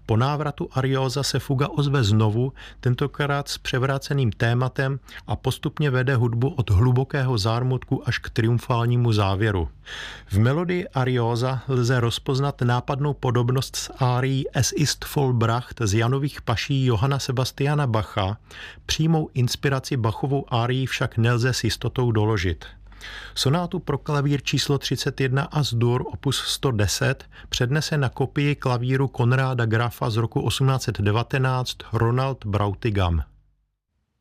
Po návratu Ariosa se fuga ozve znovu, tentokrát s převráceným tématem a postupně vede hudbu od hlubokého zármutku až k triumfálnímu závěru. V melodii Ariosa lze rozpoznat nápadnou podobnost s árií Es ist vollbracht z Janových paší Johanna Sebastiana Bacha, přímou inspiraci Bachovou árii však nelze s jistotou doložit. Sonátu pro klavír číslo 31 As-dur opus 110 přednese na kopii klavíru Konráda Grafa z roku 1819 Ronald Brautigam.